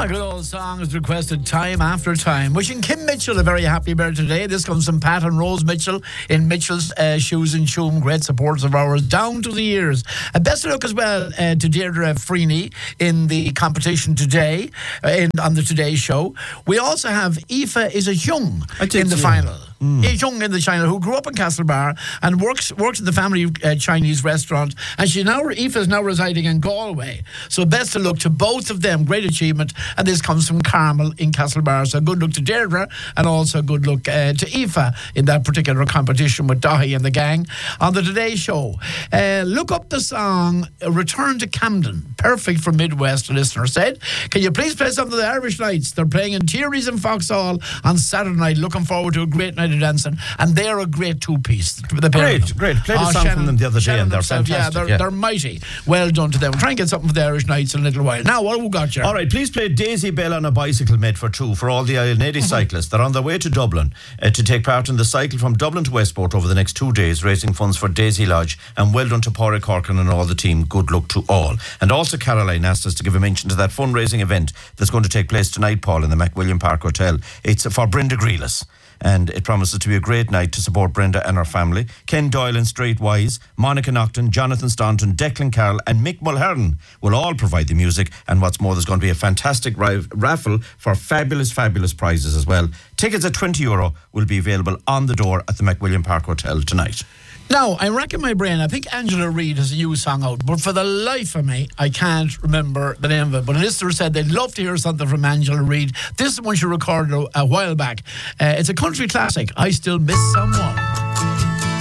Good old song is requested time after time. Wishing Kim Mitchell a very happy birthday today. This comes from Pat and Rose Mitchell in Mitchell's Shoes and Choom. Great supporters of ours down to the years. Best of luck as well to Deirdre Freeney in the competition today on the Today Show. We also have Aoife Is-a-Young in the final. Young in the China, who grew up in Castlebar and works at the family Chinese restaurant, and Aoife is now residing in Galway. So best of luck to both of them. Great achievement, and this comes from Carmel in Castlebar. So good luck to Deirdre, and also good luck to Aoife in that particular competition with Dahi and the gang on the Today Show. Look up the song "Return to Camden," perfect for Midwest. A listener said, "Can you please play something of the Irish Lights? They're playing in Thierry's in Foxhall on Saturday night. Looking forward to a great night of dancing, and they're a great two-piece. Great. Played a song from them the other day, and they're fantastic. They're mighty. Well done to them. We'll try and get something for the Irish Nights in a little while. Now, what have we got, Ger? All right, please play Daisy Bell on a Bicycle Made for Two for all the Islnady cyclists. They're on their way to Dublin to take part in the cycle from Dublin to Westport over the next 2 days, raising funds for Daisy Lodge. And well done to Pádraig Corkin and all the team. Good luck to all. And also Caroline asked us to give a mention to that fundraising event that's going to take place tonight, Paul, in the McWilliam Park Hotel. It's for Brenda Grealis, and it promises to be a great night to support Brenda and her family. Ken Doyle and Straightwise, Monica Nocton, Jonathan Staunton, Declan Carroll and Mick Mulhern will all provide the music. And what's more, there's going to be a fantastic raffle for fabulous prizes as well. Tickets at €20 will be available on the door at the McWilliam Park Hotel tonight. Now, I'm racking my brain. I think Angela Reid has a new song out, but for the life of me, I can't remember the name of it. But a listener said they'd love to hear something from Angela Reid. This is one she recorded a while back. It's a country classic, "I Still Miss Someone."